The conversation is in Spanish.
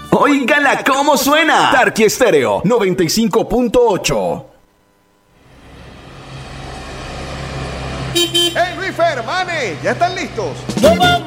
¡Óigala cómo suena! Tarqui Estéreo 95.8. ¡Hey, Luis Fermane! ¿Ya están listos? ¡No vamos!